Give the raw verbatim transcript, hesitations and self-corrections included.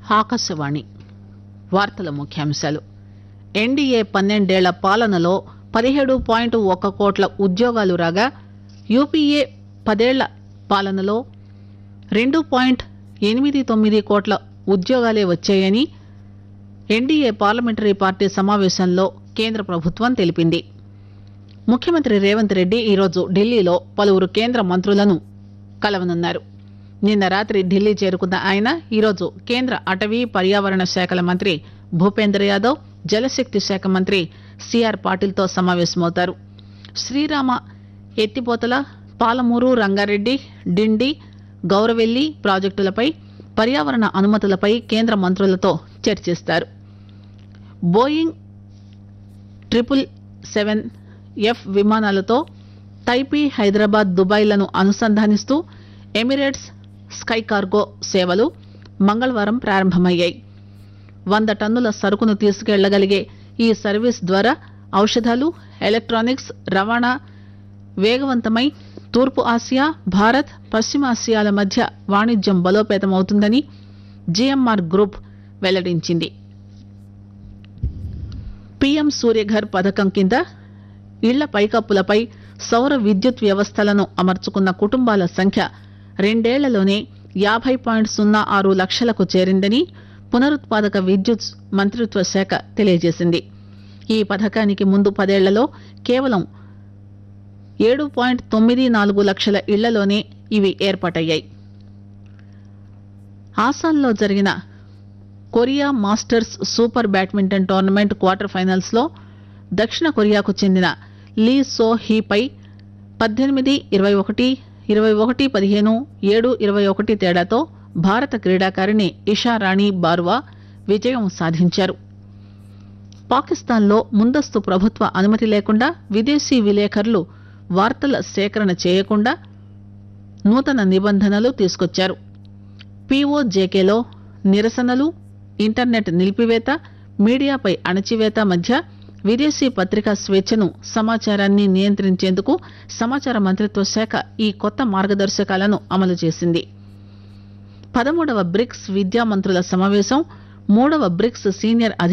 ఆకాశవాణి వార్తల ముఖ్యాంశాలు. ఎన్డీఏ పన్నెండేళ్ల పాలనలో పదిహేడు పాయింట్ ఒక్క కోట్ల ఉద్యోగాలు రాగా యూపీఏ పదేళ్ల పాలనలో రెండు పాయింట్ ఎనిమిది తొమ్మిది కోట్ల ఉద్యోగాలే వచ్చాయని ఎన్డీఏ పార్లమెంటరీ పార్టీ సమావేశంలో కేంద్ర ప్రభుత్వం తెలిపింది. ముఖ్యమంత్రి రేవంత్ రెడ్డి ఈరోజు ఢిల్లీలో పలువురు కేంద్ర మంత్రులను కలవనున్నారు. నిన్న రాత్రి ఢిల్లీ చేరుకున్న ఆయన ఈరోజు కేంద్ర అటవీ పర్యావరణ శాఖల మంత్రి భూపేంద్ర యాదవ్, జలశక్తి శాఖ మంత్రి సిఆర్ పాటిల్ తో సమావేశమవుతారు. శ్రీరామ ఎత్తిపోతల, పాలమూరు రంగారెడ్డి, డిండి, గౌరవెల్లి ప్రాజెక్టులపై పర్యావరణ అనుమతులపై కేంద్ర మంత్రులతో చర్చిస్తారు. Boeing triple seven F విమానాలతో Taipei, Hyderabad, దుబాయ్లను అనుసంధానిస్తూ Emirates sky cargo సేవలు మంగళవారం ప్రారంభమయ్యాయి. వంద టన్నుల సరుకును తీసుకెళ్లగలిగే ఈ సర్వీస్ ద్వారా ఔషధాలు, ఎలక్ట్రానిక్స్ రవాణా వేగవంతమై తూర్పు ఆసియా, భారత్, పశ్చిమాసియాల మధ్య వాణిజ్యం బలోపేతమవుతుందని జీఎంఆర్ గ్రూప్ వెల్లడించింది. పీఎం సూర్యఘర్ పథకం కింద ఇళ్ల పైకప్పులపై సౌర విద్యుత్ వ్యవస్థలను అమర్చుకున్న కుటుంబాల సంఖ్య రెండేళ్లలోనే యాభై పాయింట్ సున్నా ఆరు లక్షలకు చేరిందని పునరుత్పాదక విద్యుత్ మంత్రిత్వ శాఖ తెలియజేసింది. ఈ పథకానికి ముందు పదేళ్లలో కేవలం ఏడు పాయింట్ తొమ్మిది నాలుగు లక్షల ఇళ్లలోనే ఇవి ఏర్పాటయ్యాయి. ఆసాన్లో జరిగిన Korea masters super badminton tournament quarter finals లో దక్షిణ కొరియాకు చెందిన లీ సో హీపై పద్దెనిమిది ఇరవై ఒకటి, ఇరవై ఒకటి పదిహేను, ఏడు ఇరవై ఒకటి తేడాతో భారత క్రీడాకారిణి ఇషా రాణి బార్వా విజయం సాధించారు. పాకిస్తాన్లో ముందస్తు ప్రభుత్వ అనుమతి లేకుండా విదేశీ విలేకరులు వార్తల సేకరణ చేయకుండా నూతన నిబంధనలు తీసుకొచ్చారు. పీఓజేకేలో నిరసనలు, ఇంటర్నెట్ నిలిపివేత, మీడియాపై అణచివేత మధ్య విదేశీ పత్రికా స్వేచ్ఛను, సమాచారాన్ని నియంత్రించేందుకు సమాచార మంత్రిత్వ శాఖ ఈ కొత్త మార్గదర్శకాలను అమలు చేసింది. పదమూడవ బ్రిక్స్ విద్యా మంత్రుల సమావేశం మూడవ బ్రిక్స్ సీనియర్